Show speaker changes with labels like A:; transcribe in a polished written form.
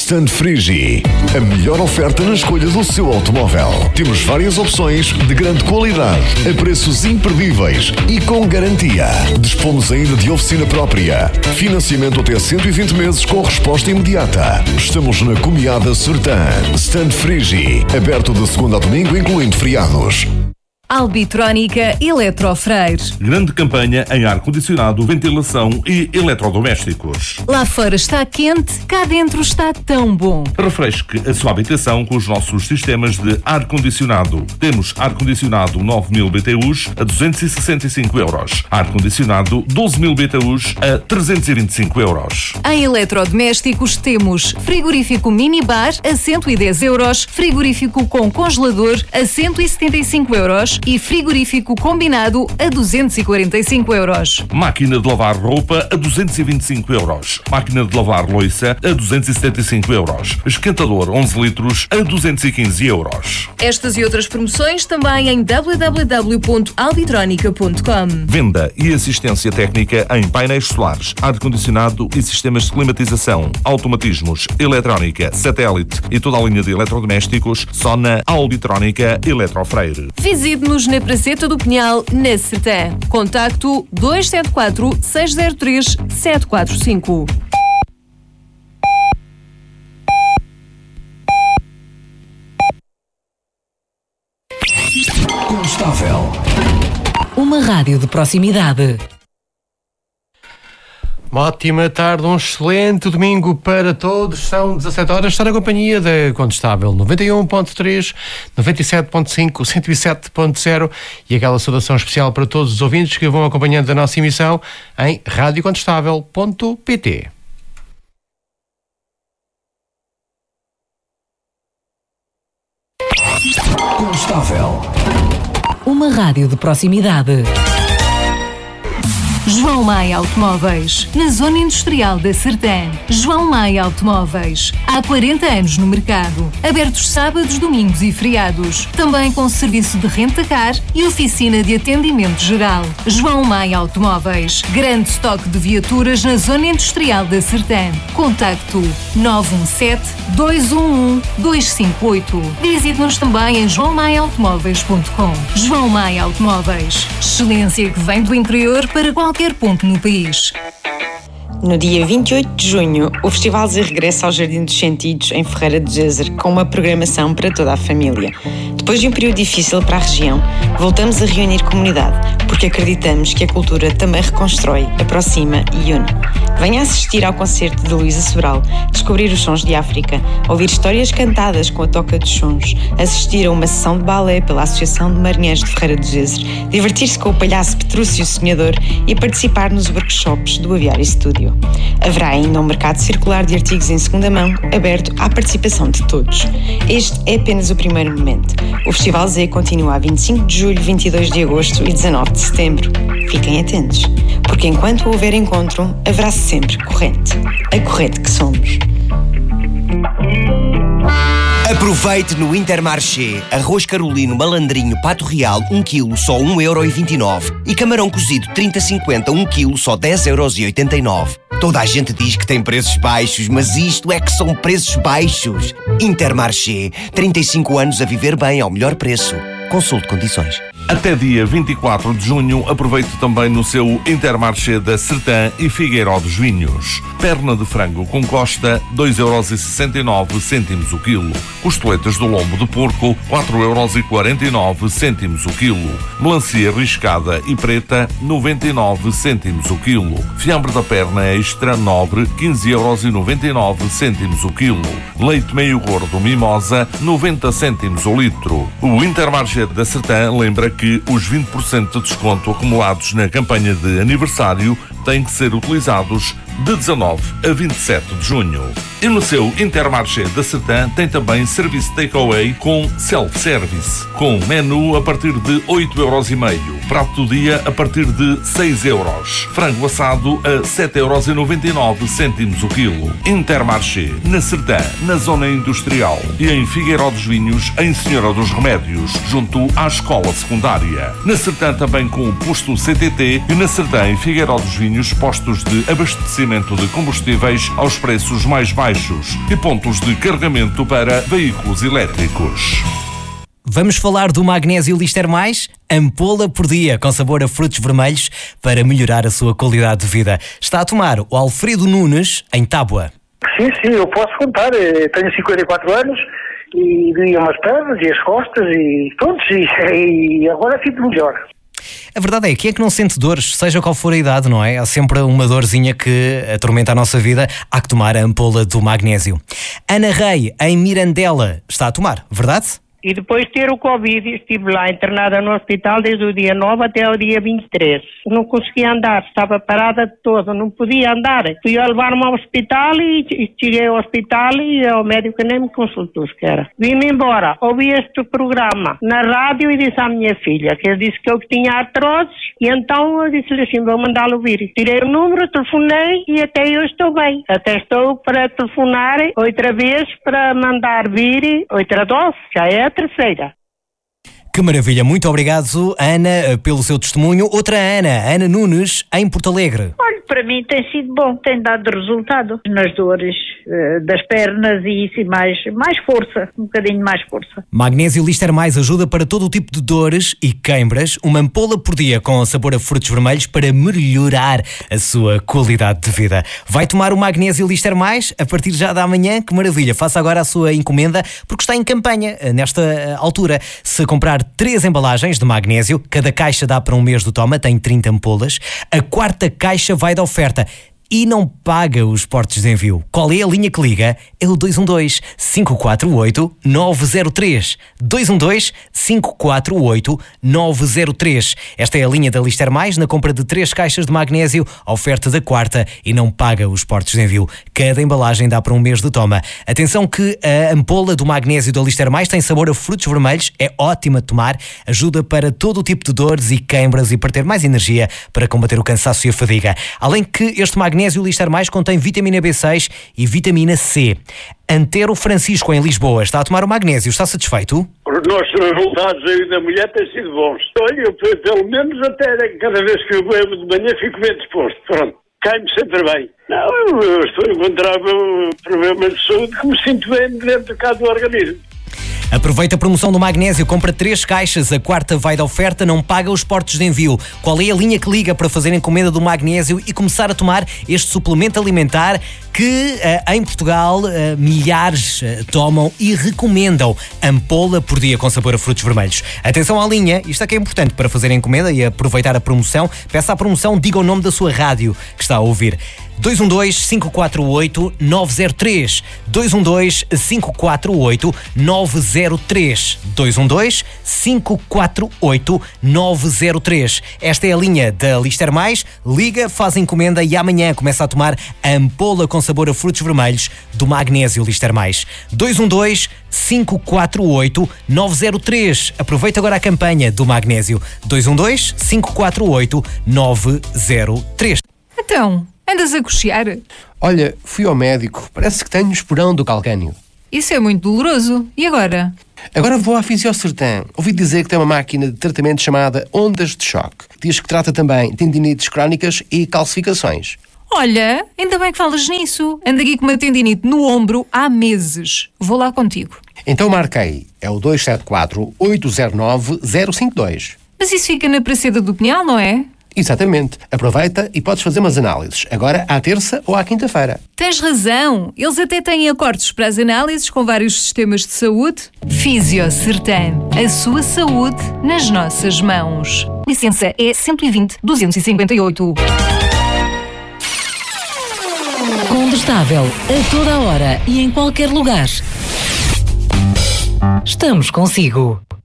A: Stand Frigi, a melhor oferta na escolha do seu automóvel. Temos várias opções de grande qualidade, a preços imperdíveis e com garantia. Dispomos ainda de oficina própria, financiamento até 120 meses com resposta imediata. Estamos na Comiada Sertã. Stand Frigi, aberto de segunda a domingo, incluindo feriados.
B: Albitrónica Eletrofreire.
C: Grande campanha em ar-condicionado, ventilação e eletrodomésticos.
B: Lá fora está quente, cá dentro está tão bom.
C: Refresque a sua habitação com os nossos sistemas de ar-condicionado. Temos ar-condicionado 9.000 BTUs a 265 euros. Ar-condicionado 12.000 BTUs a 325 euros.
B: Em eletrodomésticos temos frigorífico minibar a 110 euros, frigorífico com congelador a 175 euros e frigorífico combinado a 245 euros.
C: Máquina de lavar roupa a 225 euros. Máquina de lavar louça a 275 euros. Esquentador 11 litros a 215 euros.
B: Estas e outras promoções também em www.albitronica.com.
C: Venda e assistência técnica em painéis solares, ar-condicionado e sistemas de climatização, automatismos, eletrónica, satélite e toda a linha de eletrodomésticos só na Albitrónica Eletrofreire.
B: Visite-nos na Praceta do Pinhal, na Sertã. Contacto 274 603 745.
A: Constável.
B: Uma rádio de proximidade.
D: Uma ótima tarde, um excelente domingo para todos. São 17 horas, está na companhia da Condestável 91.3, 97.5, 107.0 e aquela saudação especial para todos os ouvintes que vão acompanhando a nossa emissão em radiocondestável.pt.
A: Constável.
B: Uma rádio de proximidade. João Maia Automóveis, na Zona Industrial da Sertã. João Maia Automóveis, há 40 anos no mercado. Abertos sábados, domingos e feriados. Também com serviço de renta-car e oficina de atendimento geral. João Maia Automóveis, grande estoque de viaturas na Zona Industrial da Sertã. Contacto 917-211-258. Visite-nos também em joaomaiaautomóveis.com. João Maia Automóveis, excelência que vem do interior para qualquer ponto no país.
E: No dia 28 de junho, o Festival Z regressa ao Jardim dos Sentidos, em Ferreira de Jézer, com uma programação para toda a família. Depois de um período difícil para a região, voltamos a reunir comunidade, porque acreditamos que a cultura também reconstrói, aproxima e une. Venha assistir ao concerto de Luísa Sobral, descobrir os sons de África, ouvir histórias cantadas com a toca dos sons, assistir a uma sessão de balé pela Associação de Marinheiros de Ferreira de Jézer, divertir-se com o palhaço Petrúcio Sonhador e participar nos workshops do Aviário Studio. Haverá ainda um mercado circular de artigos em segunda mão, aberto à participação de todos. Este é apenas o primeiro momento. O Festival Z continua a 25 de julho, 22 de agosto e 19 de setembro. Fiquem atentos, porque enquanto houver encontro, haverá sempre corrente. A corrente que somos.
F: Aproveite no Intermarché. Arroz carolino malandrinho pato real 1 kg só 1,29€ e camarão cozido 30-50 1 kg só 10,89€. Toda a gente diz que tem preços baixos, mas isto é que são preços baixos. Intermarché, 35 anos a viver bem ao melhor preço. Consulte condições.
C: Até dia 24 de junho, aproveite também no seu Intermarché da Sertã e Figueiró dos Vinhos. Perna de frango com costa, 2,69€ o quilo. Costeletas do lombo de porco, 4,49€ o quilo. Melancia riscada e preta, 99 cêntimos o quilo. Fiambre da perna extra nobre, 15,99€ o quilo. Leite meio gordo mimosa, 90 cêntimos o litro. O Intermarché da Sertã lembra que os 20% de desconto acumulados na campanha de aniversário têm que ser utilizados de 19 a 27 de junho. E no seu Intermarché da Sertã tem também serviço takeaway com self-service, com menu a partir de 8,5€, prato do dia a partir de 6€, frango assado a 7,99€ o quilo. Intermarché, na Sertã, na Zona Industrial e em Figueiró dos Vinhos, em Senhora dos Remédios, junto à Escola Secundária. Na Sertã também com o posto CTT e na Sertã em Figueiró dos Vinhos os postos de abastecimento de combustíveis aos preços mais baixos e pontos de carregamento para veículos elétricos.
G: Vamos falar do magnésio Lister Mais, ampola por dia, com sabor a frutos vermelhos, para melhorar a sua qualidade de vida. Está a tomar o Alfredo Nunes, em Tábua.
H: Sim, eu posso contar. Tenho 54 anos e doíam as pernas e as costas e pronto, e agora fico melhor.
G: A verdade é, quem é que não sente dores, seja qual for a idade, não é? Há sempre uma dorzinha que atormenta a nossa vida, há que tomar a ampola do magnésio. Ana Rei, em Mirandela, está a tomar, verdade?
I: E depois de ter o Covid, estive lá internada no hospital desde o dia 9 até o dia 23. Não conseguia andar, estava parada de todo, não podia andar. Fui a levar-me ao hospital e cheguei ao hospital e o médico nem me consultou sequer. Vim-me embora, ouvi este programa na rádio e disse à minha filha, que ele disse que eu tinha artrose, e então eu disse-lhe assim, vou mandá-lo vir. Tirei o número, telefonei e até eu estou bem. Até estou para telefonar outra vez para mandar vir outra dose, já é a terceira.
G: Que maravilha, muito obrigado, Ana, pelo seu testemunho. Outra Ana Nunes, em Porto Alegre.
J: Olha, para mim tem sido bom, tem dado resultado nas dores das pernas e isso, e mais força, um bocadinho mais força.
G: Magnésio Lister Mais ajuda para todo o tipo de dores e queimbras, uma ampola por dia com sabor a frutos vermelhos para melhorar a sua qualidade de vida. Vai tomar o Magnésio Lister Mais a partir já da manhã, que maravilha. Faça agora a sua encomenda, porque está em campanha nesta altura. Se comprar 3 embalagens de magnésio, cada caixa dá para um mês do toma, tem 30 ampolas. A 4ª caixa vai de oferta e não paga os portos de envio. Qual é a linha que liga? É o 212-548-903. 212-548-903. Esta é a linha da Lister Mais, na compra de 3 caixas de magnésio, a oferta da 4ª e não paga os portos de envio. Cada embalagem dá para um mês de toma. Atenção que a ampola do magnésio da Lister Mais tem sabor a frutos vermelhos, é ótima de tomar, ajuda para todo o tipo de dores e queimbras e para ter mais energia para combater o cansaço e a fadiga. Além que este magnésio Lister Mais contém vitamina B6 e vitamina C. Antero Francisco, em Lisboa, está a tomar o magnésio. Está satisfeito?
K: Os nossos resultados aí da mulher têm sido bons. Olha, eu pelo menos até cada vez que eu bebo de manhã fico bem disposto. Pronto, cai-me sempre bem. Não, eu estou a encontrar problemas de saúde que me sinto bem dentro cá do organismo.
G: Aproveita a promoção do magnésio, compra 3 caixas, a 4ª vai de oferta, não paga os portos de envio. Qual é a linha que liga para fazer encomenda do magnésio e começar a tomar este suplemento alimentar que em Portugal milhares tomam e recomendam? Ampola por dia com sabor a frutos vermelhos. Atenção à linha, isto é que é importante para fazer a encomenda e aproveitar a promoção. Peça a promoção, diga o nome da sua rádio que está a ouvir. 212-548-903. 212-548-903. 212-548-903. Esta é a linha da Lister Mais. Liga, faz encomenda e amanhã começa a tomar a ampola com sabor a frutos vermelhos do magnésio Lister Mais. 212-548-903. Aproveita agora a campanha do magnésio. 212-548-903.
B: Então, andas a coxear?
D: Olha, fui ao médico, parece que tenho esporão do calcânio.
B: Isso é muito doloroso. E agora?
D: Agora vou à Fisiocertã. Ouvi dizer que tem uma máquina de tratamento chamada ondas de choque. Diz que trata também tendinites crónicas e calcificações.
B: Olha, ainda bem que falas nisso. Ando aqui com uma tendinite no ombro há meses. Vou lá contigo.
D: Então marquei. É o 274-809-052.
B: Mas isso fica na Praceda do Pinhal, não é?
D: Exatamente. Aproveita e podes fazer umas análises. Agora à terça ou à quinta-feira.
B: Tens razão. Eles até têm acordos para as análises com vários sistemas de saúde. Fisiocertã. A sua saúde nas nossas mãos. Licença é 120-258.
L: Condestável. A toda hora e em qualquer lugar. Estamos consigo.